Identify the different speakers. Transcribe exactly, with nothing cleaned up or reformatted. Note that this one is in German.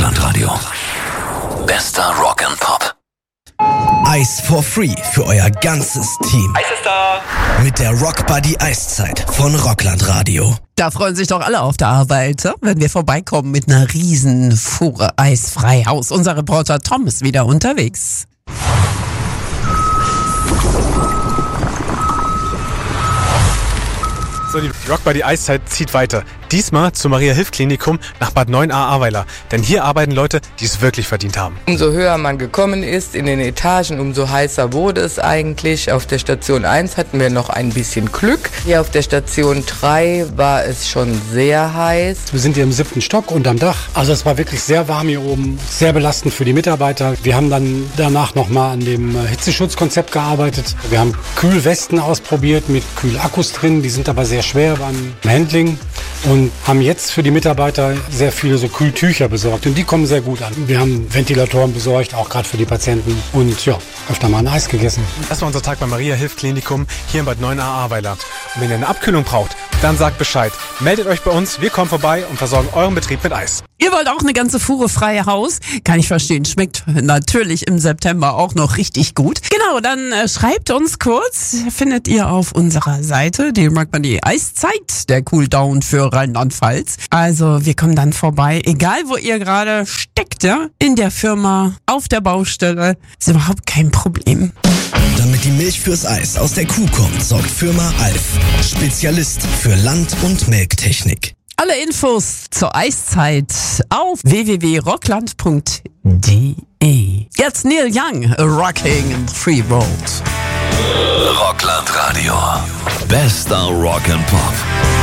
Speaker 1: Rocklandradio. Bester Rock and Pop.
Speaker 2: Eis for free für euer ganzes Team.
Speaker 3: Eis ist da!
Speaker 2: Mit der Rock Buddy Eiszeit von Rocklandradio.
Speaker 4: Da freuen sich doch alle auf der Arbeit, wenn wir vorbeikommen mit einer riesen Fuhre Eisfreihaus. Unser Reporter Tom ist wieder unterwegs.
Speaker 5: So, die Rock Buddy Eiszeit zieht weiter. Diesmal zum Maria-Hilf-Klinikum nach Bad Neuenahr-Ahrweiler. Denn hier arbeiten Leute, die es wirklich verdient haben.
Speaker 6: Umso höher man gekommen ist in den Etagen, umso heißer wurde es eigentlich. Auf der Station eins hatten wir noch ein bisschen Glück. Hier auf der Station drei war es schon sehr heiß.
Speaker 7: Wir sind hier im siebten Stock unterm Dach. Also es war wirklich sehr warm hier oben, sehr belastend für die Mitarbeiter. Wir haben dann danach nochmal an dem Hitzeschutzkonzept gearbeitet. Wir haben Kühlwesten ausprobiert mit Kühlakkus drin. Die sind aber sehr schwer beim Handling. Und haben jetzt für die Mitarbeiter sehr viele so Kühltücher besorgt. Und die kommen sehr gut an. Wir haben Ventilatoren besorgt, auch gerade für die Patienten. Und ja, öfter mal ein Eis gegessen.
Speaker 5: Das war unser Tag beim Maria-Hilf-Klinikum hier in Bad Neuenahr-Ahrweiler. Und wenn ihr eine Abkühlung braucht, dann sagt Bescheid. Meldet euch bei uns, wir kommen vorbei und versorgen euren Betrieb mit Eis.
Speaker 4: Ihr wollt auch eine ganze Fuhre freie Haus? Kann ich verstehen. Schmeckt natürlich im September auch noch richtig gut. Genau, dann äh, schreibt uns kurz. Findet ihr auf unserer Seite die Rock Buddy Eiszeit, der Cooldown für Rheinland-Pfalz. Also wir kommen dann vorbei, egal wo ihr gerade steckt, ja, in der Firma, auf der Baustelle, ist überhaupt kein Problem.
Speaker 2: Damit die Milch fürs Eis aus der Kuh kommt, sorgt Firma Alf. Spezialist für Land- und Melktechnik.
Speaker 4: Alle Infos zur Eiszeit auf w w w punkt rockland punkt d e. Jetzt Neil Young, Rocking in Free World.
Speaker 1: Rocklandradio. Bester Rock and Pop.